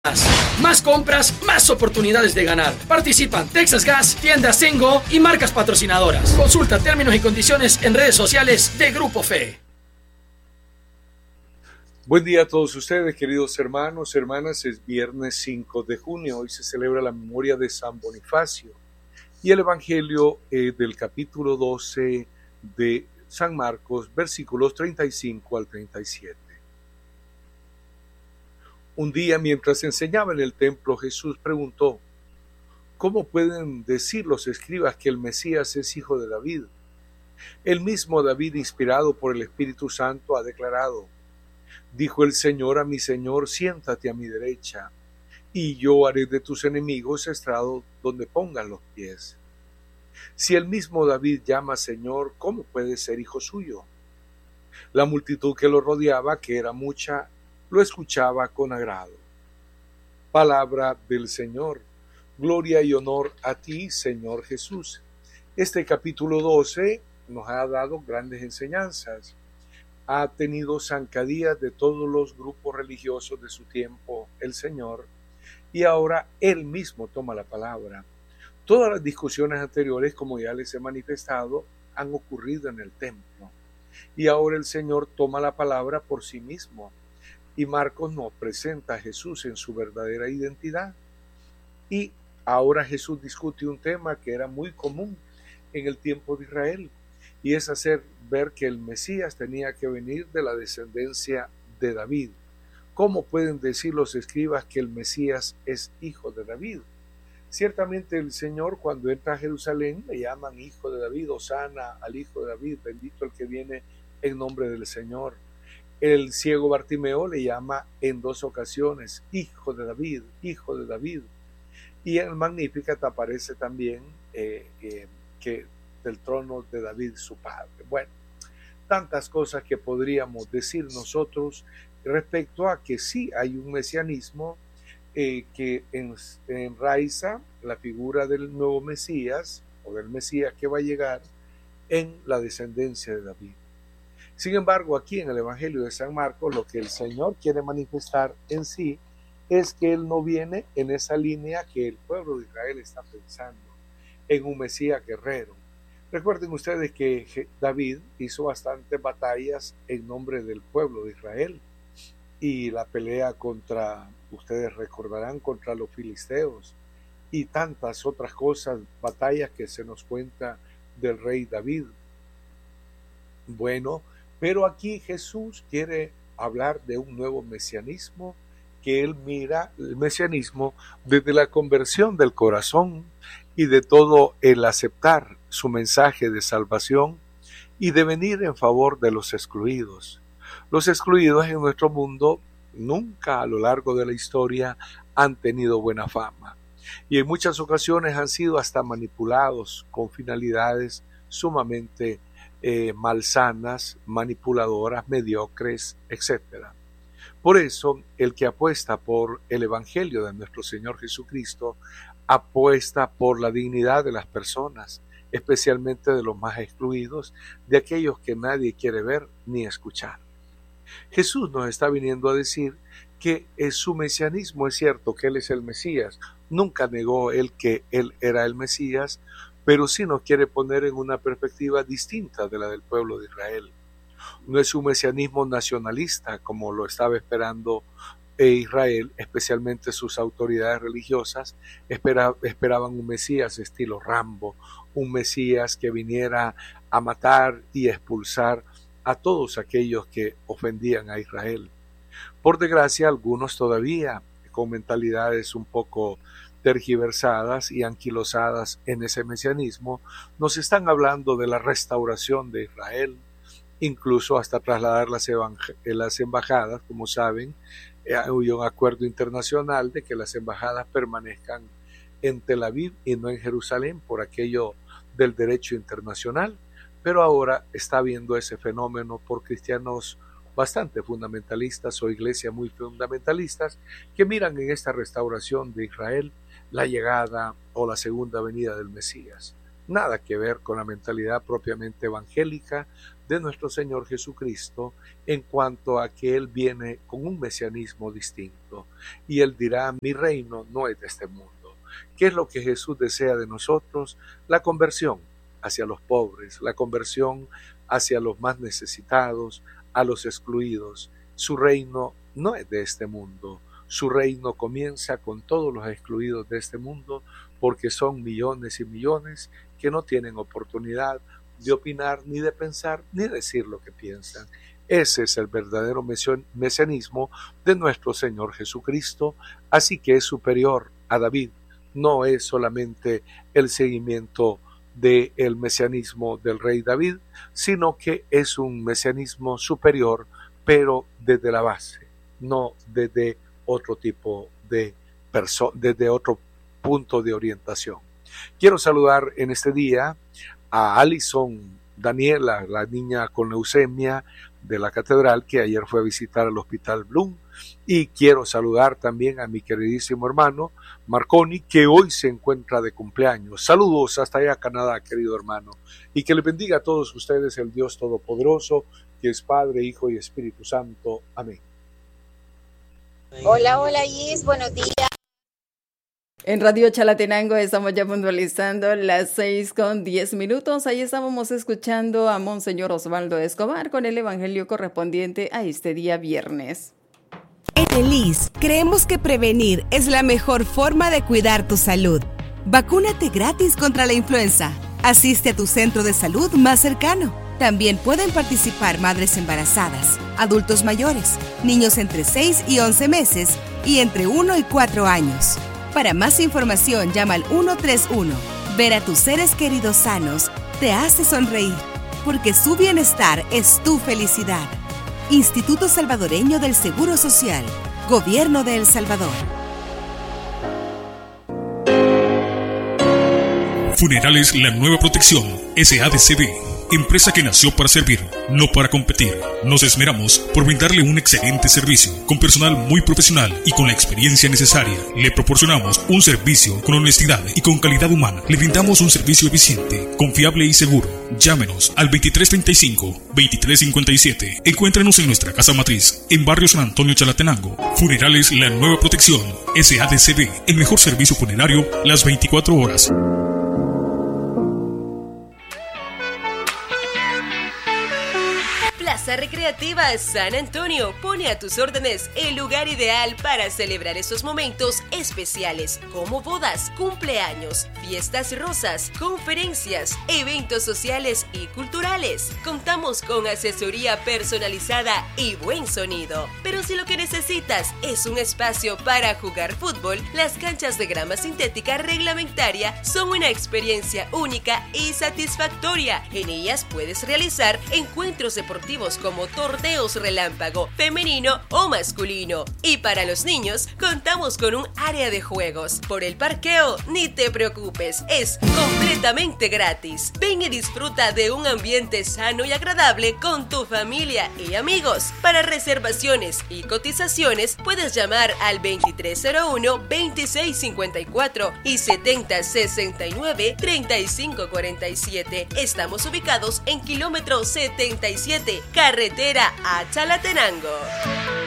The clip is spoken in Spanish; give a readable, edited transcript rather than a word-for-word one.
Más compras, más oportunidades de ganar. Participan Texas Gas, Tiendas Sengo y marcas patrocinadoras. Consulta términos y condiciones en redes sociales de Grupo Fe. Buen día a todos ustedes, queridos hermanos, hermanas. Es viernes 5 de junio. Hoy se celebra la memoria de San Bonifacio y el Evangelio del capítulo 12 de San Marcos, versículos 35 al 37. Un día, mientras enseñaba en el templo, Jesús preguntó: ¿cómo pueden decir los escribas que el Mesías es hijo de David? El mismo David, inspirado por el Espíritu Santo, ha declarado: dijo el Señor a mi Señor, siéntate a mi derecha, y yo haré de tus enemigos estrado donde pongan los pies. Si el mismo David llama Señor, ¿cómo puede ser hijo suyo? La multitud que lo rodeaba, que era mucha, lo escuchaba con agrado. Palabra del Señor. Gloria y honor a ti, Señor Jesús. Este capítulo 12 nos ha dado grandes enseñanzas. Ha tenido zancadillas de todos los grupos religiosos de su tiempo, el Señor, y ahora Él mismo toma la palabra. Todas las discusiones anteriores, como ya les he manifestado, han ocurrido en el templo, y ahora el Señor toma la palabra por sí mismo. Y Marcos nos presenta a Jesús en su verdadera identidad. Y ahora Jesús discute un tema que era muy común en el tiempo de Israel, y es hacer ver que el Mesías tenía que venir de la descendencia de David. ¿Cómo pueden decir los escribas que el Mesías es hijo de David? Ciertamente el Señor, cuando entra a Jerusalén, le llaman hijo de David, hosana al hijo de David, bendito el que viene en nombre del Señor. El ciego Bartimeo le llama en 2 ocasiones, hijo de David, hijo de David. Y en el Magnificat aparece también que del trono de David su padre. Bueno, tantas cosas que podríamos decir nosotros respecto a que sí hay un mesianismo que enraiza la figura del nuevo Mesías o del Mesías que va a llegar en la descendencia de David. Sin embargo, aquí en el Evangelio de San Marcos, lo que el Señor quiere manifestar en sí es que Él no viene en esa línea que el pueblo de Israel está pensando, en un Mesías guerrero. Recuerden ustedes que David hizo bastantes batallas en nombre del pueblo de Israel, y la pelea contra, ustedes recordarán, contra los filisteos y tantas otras cosas, batallas que se nos cuenta del rey David. Bueno, pero aquí Jesús quiere hablar de un nuevo mesianismo, que Él mira el mesianismo desde la conversión del corazón y de todo el aceptar su mensaje de salvación y de venir en favor de los excluidos. Los excluidos en nuestro mundo nunca a lo largo de la historia han tenido buena fama, y en muchas ocasiones han sido hasta manipulados con finalidades sumamente malsanas, manipuladoras, mediocres, etc. Por eso, el que apuesta por el Evangelio de nuestro Señor Jesucristo apuesta por la dignidad de las personas, especialmente de los más excluidos, de aquellos que nadie quiere ver ni escuchar. Jesús nos está viniendo a decir que su mesianismo es cierto, que Él es el Mesías. Nunca negó Él que Él era el Mesías, pero sí nos quiere poner en una perspectiva distinta de la del pueblo de Israel. No es un mesianismo nacionalista como lo estaba esperando Israel, especialmente sus autoridades religiosas. Esperaban un Mesías estilo Rambo, un Mesías que viniera a matar y expulsar a todos aquellos que ofendían a Israel. Por desgracia, algunos todavía con mentalidades un poco tergiversadas y anquilosadas en ese mesianismo, nos están hablando de la restauración de Israel, incluso hasta trasladar las embajadas. Como saben, hay un acuerdo internacional de que las embajadas permanezcan en Tel Aviv y no en Jerusalén por aquello del derecho internacional, pero ahora está habiendo ese fenómeno por cristianos bastante fundamentalistas o iglesias muy fundamentalistas que miran en esta restauración de Israel la llegada o la segunda venida del Mesías. nada que ver con la mentalidad propiamente evangélica de nuestro Señor Jesucristo en cuanto a que Él viene con un mesianismo distinto. Y Él dirá, mi reino no es de este mundo. ¿Qué es lo que Jesús desea de nosotros? La conversión hacia los pobres, la conversión hacia los más necesitados, a los excluidos. Su reino no es de este mundo. Su reino comienza con todos los excluidos de este mundo, porque son millones y millones que no tienen oportunidad de opinar, ni de pensar, ni decir lo que piensan. Ese es el verdadero mesianismo de nuestro Señor Jesucristo, así que es superior a David. No es solamente el seguimiento del mesianismo del rey David, sino que es un mesianismo superior, pero desde la base, no desde otro tipo de desde otro punto de orientación. Quiero saludar en este día a Alison Daniela, la niña con leucemia de la catedral que ayer fue a visitar al Hospital Bloom, y quiero saludar también a mi queridísimo hermano Marconi, que hoy se encuentra de cumpleaños. Saludos hasta allá, Canadá, querido hermano, y que le bendiga a todos ustedes el Dios Todopoderoso, que es Padre, Hijo y Espíritu Santo. Amén. Hola Is, buenos días. En Radio Chalatenango estamos ya puntualizando las 6:10. Ahí estábamos escuchando a Monseñor Osvaldo Escobar con el evangelio correspondiente a este día viernes. En el IS creemos que prevenir es la mejor forma de cuidar tu salud. Vacúnate gratis contra la influenza. Asiste a tu centro de salud más cercano. También pueden participar madres embarazadas, adultos mayores, niños entre 6 y 11 meses y entre 1 y 4 años. Para más información, llama al 131. Ver a tus seres queridos sanos te hace sonreír, porque su bienestar es tu felicidad. Instituto Salvadoreño del Seguro Social, Gobierno de El Salvador. Funerales La Nueva Protección, SADCB. Empresa que nació para servir, no para competir. Nos esmeramos por brindarle un excelente servicio, con personal muy profesional y con la experiencia necesaria. Le proporcionamos un servicio con honestidad y con calidad humana. Le brindamos un servicio eficiente, confiable y seguro. Llámenos al 2335-2357. Encuéntrenos en nuestra casa matriz, en Barrio San Antonio, Chalatenango. Funerales La Nueva Protección, SADCB. El mejor servicio funerario las 24 horas. Plaza Recreativa San Antonio pone a tus órdenes el lugar ideal para celebrar esos momentos especiales como bodas, cumpleaños, fiestas rosas, conferencias, eventos sociales y culturales. Contamos con asesoría personalizada y buen sonido. Pero si lo que necesitas es un espacio para jugar fútbol, las canchas de grama sintética reglamentaria son una experiencia única y satisfactoria. En ellas puedes realizar encuentros deportivos como torneos relámpago, femenino o masculino. Y para los niños, contamos con un área de juegos. Por el parqueo, ni te preocupes, es completamente gratis. Ven y disfruta de un ambiente sano y agradable con tu familia y amigos. Para reservaciones y cotizaciones, puedes llamar al 2301-2654 y 7069-3547. Estamos ubicados en kilómetro 77, carretera a Chalatenango.